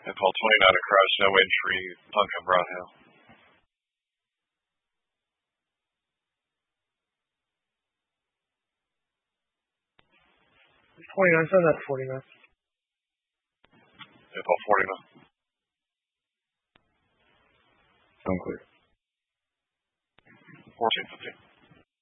And Paul 29 across, no entry, Duncan Brownhill. 29, so that's 49. Yeah, Paul 49. Unclear. 14, 15.